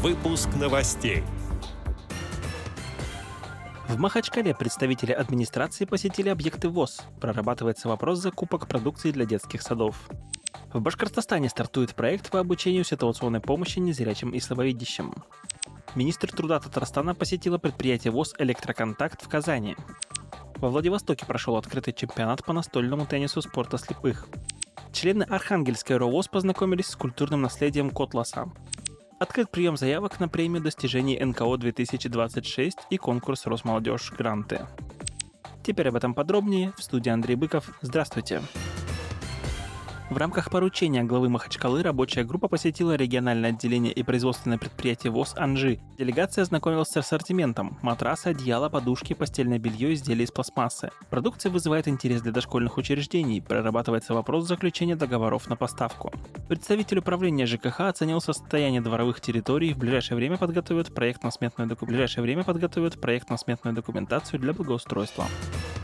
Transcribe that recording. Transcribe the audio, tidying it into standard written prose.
Выпуск новостей. В Махачкале представители администрации посетили объекты ВОС. Прорабатывается вопрос закупок продукции для детских садов. В Башкортостане стартует проект по обучению ситуационной помощи незрячим и слабовидящим. Министр труда Татарстана посетила предприятие ВОС «Электроконтакт» в Казани. Во Владивостоке прошел открытый чемпионат по настольному теннису спорта слепых. Члены Архангельской РОВОС познакомились с культурным наследием Котласа. Открыт прием заявок на премию достижений НКО-2026 и конкурс Росмолодежь «Гранты». Теперь об этом подробнее. В студии Андрей Быков. Здравствуйте. В рамках поручения главы Махачкалы рабочая группа посетила региональное отделение и производственное предприятие ВОС «Анжи». Делегация ознакомилась с ассортиментом: матрасы, одеяла, подушки, постельное белье, изделия из пластмассы. Продукция вызывает интерес для дошкольных учреждений, прорабатывается вопрос заключения договоров на поставку. Представитель управления ЖКХ оценил состояние дворовых территорий, в ближайшее время подготовят проектно-сметную документацию для благоустройства.